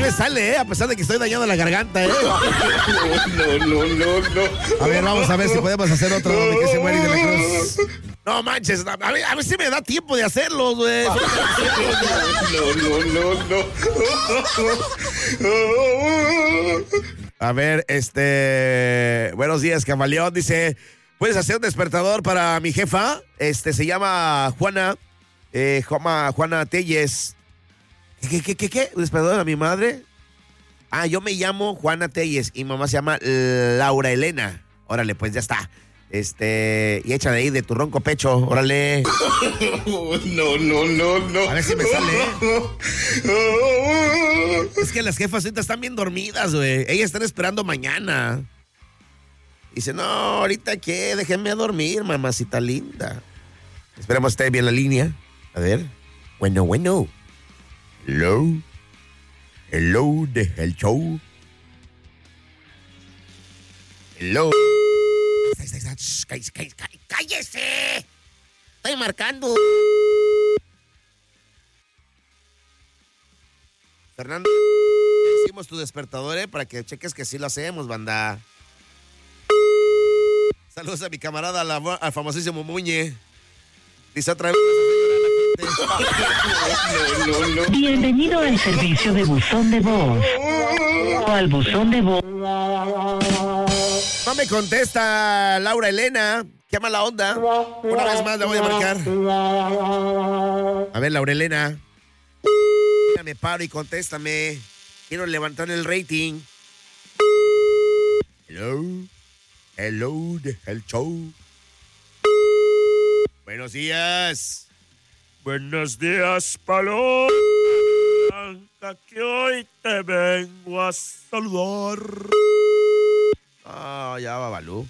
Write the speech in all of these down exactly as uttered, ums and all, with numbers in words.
me sale, ¿eh? A pesar de que estoy dañando la garganta, ¿eh? No, no, no, no. A ver, vamos a ver si podemos hacer otro de que se muere de la Cruz. No manches, a ver, a ver si me da tiempo de hacerlo, güey. No, no, no, no. A ver, este... Buenos días, camaleón. Dice, ¿puedes hacer un despertador para mi jefa? Este, se llama Juana. Eh, Juana, Juana Telles. ¿Qué, qué, qué, qué? ¿Un despertador a mi madre? Ah, yo me llamo Juana Telles y mamá se llama Laura Elena. Órale, pues ya está. Este, y echa de ahí de tu ronco pecho, órale. No, no, no, no. A ver si me sale, ¿eh? Es que las jefas ahorita están bien dormidas, güey. Ellas están esperando mañana. Dice, no, ahorita qué, déjenme a dormir, mamacita linda. Esperemos esté bien la línea. A ver. Bueno, bueno. Hello. Hello, de el show. Hello. ¡Cállese! Estoy marcando. Fernando, hicimos tu despertador, ¿eh? Para que cheques que sí lo hacemos, banda. Saludos a mi camarada, la, al famosísimo Muñe. Dice otra vez. No, no, no. Bienvenido al servicio de buzón de voz. O al buzón de voz. No me contesta Laura Elena. Qué mala onda. Una vez más la voy a marcar. A ver, Laura Elena. Me paro y contéstame. Quiero levantar el rating. Hello. Hello, de el show. Buenos días. Buenos días, Paloma Blanca, que hoy te vengo a saludar. Ah, oh, ya va, Balú.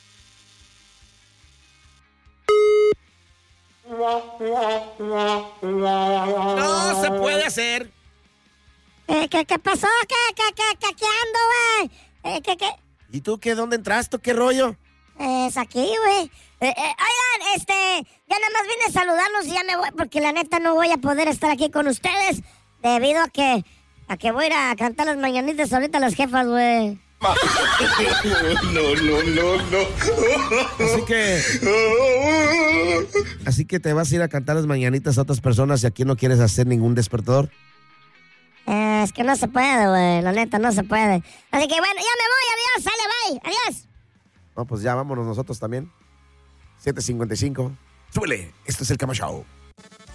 No se puede hacer. Eh, ¿qué, ¿Qué pasó? ¿Qué, qué, qué, qué, qué ando, güey? Eh, ¿qué, qué? ¿Y tú qué? ¿Dónde entraste? ¿Qué rollo? Es aquí, güey. Eh, eh, oigan, este, ya nada más vine a saludarlos y ya me voy, porque la neta no voy a poder estar aquí con ustedes debido a que, a que voy a ir a cantar las mañanitas ahorita a las jefas, güey. No, no, no, no. Así que... Así que te vas a ir a cantar las mañanitas a otras personas y aquí no quieres hacer ningún despertador. Eh, es que no se puede, güey, la neta, no se puede. Así que bueno, ya me voy, adiós, sale, bye, adiós. No, pues ya vámonos nosotros también. siete cincuenta y cinco. Súbele, esto es el Cama Show.